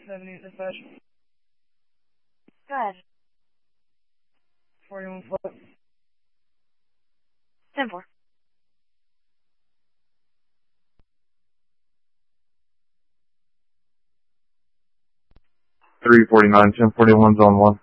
70 dispatch. Go ahead. 41 foot. 10-4. $349, 1041's on 1.